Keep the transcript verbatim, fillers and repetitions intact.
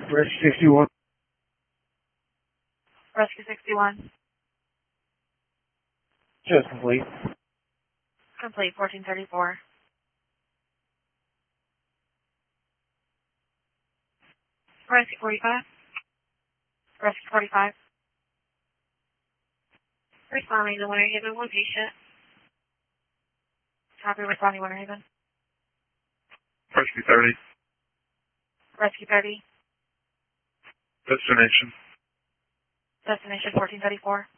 Rescue sixty-one. Rescue sixty-one. Just complete. Complete, fourteen thirty-four. Rescue forty-five. Rescue forty-five. Responding to Winter Haven, one patient. Copy, responding Winter Haven. Rescue thirty. Rescue thirty. Destination. Destination fourteen thirty-four.